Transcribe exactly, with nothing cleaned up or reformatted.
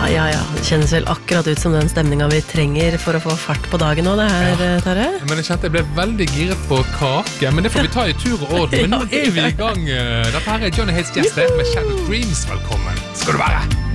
ja, ja. Det kjennes vel akkurat ut som den stemningen vi trenger for å få fart på dagen nå, det her, ja. Tarjei. Men jeg kjente jeg ble veldig giret på kake, men det får vi ta i tur og orden. Men nå er vi i gang. Dette her er Johnny Hates gjester med Shadow Dreams. Velkommen skal du være.